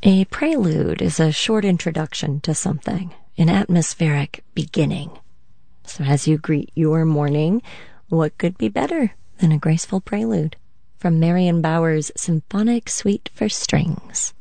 A prelude is a short introduction to something, an atmospheric beginning. So as you greet your morning, what could be better than a graceful prelude? From Marion Bowers' Symphonic Suite for Strings.